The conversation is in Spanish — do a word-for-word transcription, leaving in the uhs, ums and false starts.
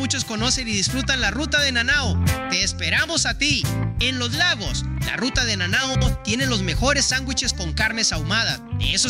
muchos conocen y disfrutan la Ruta de Nanao. Te esperamos a ti. En Los Lagos, la Ruta de Nanao tiene los mejores sándwiches con carnes ahumadas. De esos